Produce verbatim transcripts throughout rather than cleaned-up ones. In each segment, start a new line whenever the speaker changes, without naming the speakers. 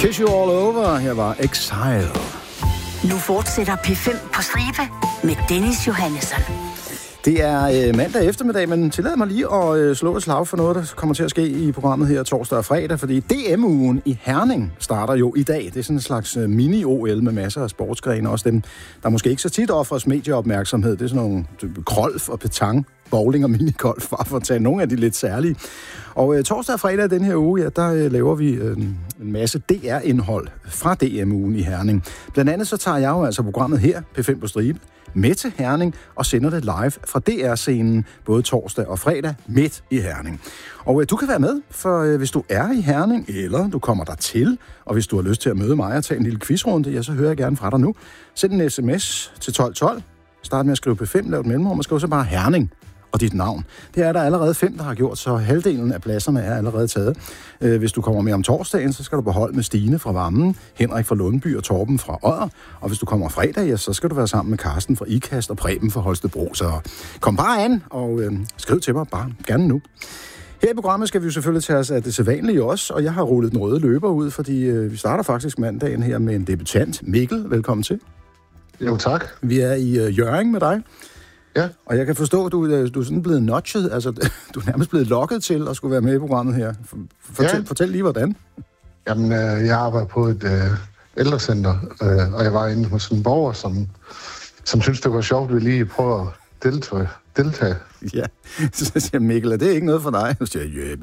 Kiss You All Over. Her var Exile.
Nu fortsætter P fem på stribe med Dennis Johannesson.
Det er øh, mandag eftermiddag, men tillad mig lige at øh, slå et slag for noget, der kommer til at ske i programmet her torsdag og fredag, fordi D M-ugen i Herning starter jo i dag. Det er sådan en slags øh, mini-O L med masser af sportsgrene, også dem, der måske ikke så tit offres medieopmærksomhed. Det er sådan nogle golf og petang, bowling og minigolf, bare for at tage nogle af de lidt særlige. Og øh, torsdag og fredag den her uge, ja, der øh, laver vi øh, en masse D R-indhold fra D M-ugen i Herning. Blandt andet så tager jeg jo altså programmet her, P fem på stribe, med til Herning og sender det live fra D R-scenen både torsdag og fredag midt i Herning. Og øh, du kan være med, for øh, hvis du er i Herning, eller du kommer der til, og hvis du har lyst til at møde mig og tage en lille quizrunde, ja, så hører jeg gerne fra dig nu. Send en sms til tolv tolv. Start med at skrive P fem, lav et mellemrum, og skriv så bare Herning og dit navn. Det er der allerede fem, der har gjort, så halvdelen af pladserne er allerede taget. Hvis du kommer med om torsdagen, så skal du beholde med Stine fra Vammen, Henrik fra Lundby og Torben fra Odder. Og hvis du kommer fredag, ja, så skal du være sammen med Karsten fra Ikast og Preben fra Holstebro. Så kom bare an og øh, skriv til mig bare gerne nu. Her i programmet skal vi jo selvfølgelig tage os af det sædvanlige også, og jeg har rullet den røde løber ud, fordi øh, vi starter faktisk mandagen her med en debutant. Mikkel, velkommen til.
Jo, tak.
Vi er i øh, Hjørring med dig.
Ja.
Og jeg kan forstå, at du, du er sådan blevet notchet, altså du er nærmest blevet lokket til at skulle være med i programmet her. Fortæl, ja. fortæl lige, hvordan.
Jamen, øh, jeg arbejder på et øh, ældrecenter, øh, og jeg var inde hos en borger, som, som synes det var sjovt, at vi lige prøve at deltage. deltage.
Ja, så siger Mikkel, er det ikke noget for dig? Så siger jeg,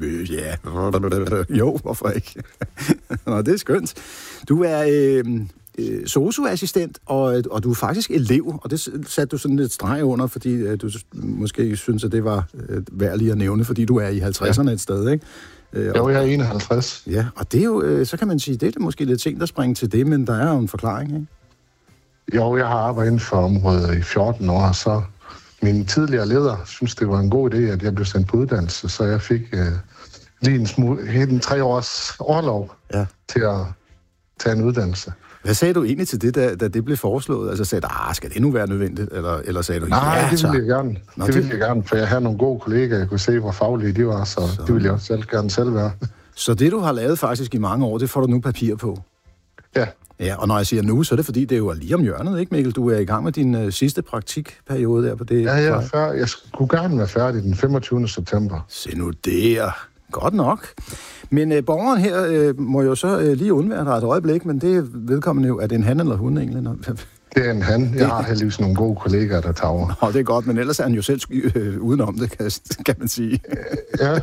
ja, jo, hvorfor ikke? Nå, det er skønt. Du er øh, sosu-assistent, og, og du er faktisk elev, og det satte du sådan lidt streg under, fordi øh, du måske synes, at det var øh, værd lige at nævne, fordi du er i halvtredserne ja. et sted, ikke?
Øh, jo, jeg er enoghalvtreds.
Ja, og det er jo, øh, så kan man sige, det er måske lidt ting, der springer til det, men der er jo en forklaring, ikke?
Jo, jeg har arbejdet inden for området i fjorten år, så min tidligere leder synes, det var en god idé, at jeg blev sendt på uddannelse, så jeg fik øh, lige en, smule, en tre års overlov ja. til at tage en uddannelse.
Hvad sagde du egentlig til det, da, da det blev foreslået? Altså sagde du, ah, skal det nu være nødvendigt? Eller, eller sagde du,
nej,
ja,
det ville jeg gerne. Nå, det ville jeg gerne, for jeg havde nogle gode kollegaer, jeg kunne se, hvor faglige de var, så, så det ville jeg også selv, gerne selv være.
Så det, du har lavet faktisk i mange år, det får du nu papir på?
Ja.
Ja, og når jeg siger nu, så er det fordi, det er jo lige om hjørnet, ikke Mikkel? Du er i gang med din uh, sidste praktikperiode der på det.
Ja, jeg er færdig. Jeg skulle gerne være færdig den femogtyvende september.
Se nu der. Godt nok. Men øh, borgeren her øh, må jo så øh, lige undvære dig et øjeblik, men det er vedkommende jo, er det en han eller hun egentlig?
Det er en han. Jeg har heldigvis nogle gode kollegaer, der tager over.
Nå, det er godt, men ellers er han jo selv øh, udenom det, kan, kan man sige.
Ja.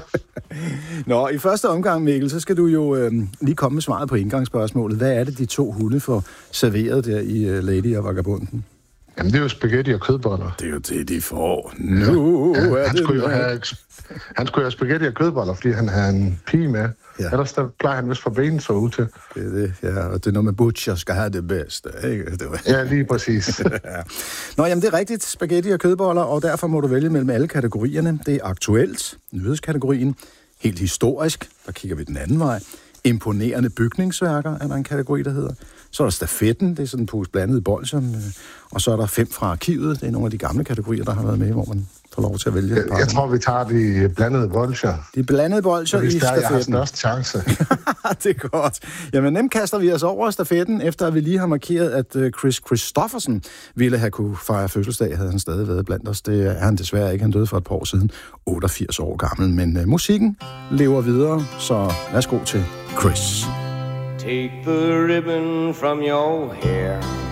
Nå, i første omgang, Mikkel, så skal du jo øh, lige komme med svaret på indgangsspørgsmålet. Hvad er det, de to hunde får serveret der i øh, Lady og Vagabunden?
Jamen, det er jo spaghetti og kødboller.
Det er jo det, de får. Nu
ja,
er
han
det
skulle jo have, han skulle have spaghetti og kødboller, fordi han har en pige med. Ja. Ellers der plejer han vist for benen så ud til.
Det er det, ja. Og det er noget med butcher skal have det bedste, ikke? Det var...
Ja, lige præcis.
ja. Nå, jamen det er rigtigt. Spaghetti og kødboller, og derfor må du vælge mellem alle kategorierne. Det er aktuelt, nyhedskategorien. Helt historisk, der kigger vi den anden vej. Imponerende bygningsværker er der en kategori, der hedder. Så er der stafetten, det er sådan en pose blandede bolsjer. Og så er der fem fra arkivet, det er nogle af de gamle kategorier, der har været med, hvor man får lov til at vælge.
Jeg, jeg tror, vi tager de blandede bolsjer.
De blandede bolsjer i stafetten.
Jeg har størst chance.
Det er godt. Jamen, nemt kaster vi os over stafetten, efter at vi lige har markeret, at Chris Christoffersen ville have kunne fejre fødselsdag, havde han stadig været blandt os. Det er han desværre ikke. Han døde for et par år siden, otteogfirs år gammel. Men uh, musikken lever videre, så værsgo til Chris.
Take the ribbon from your hair.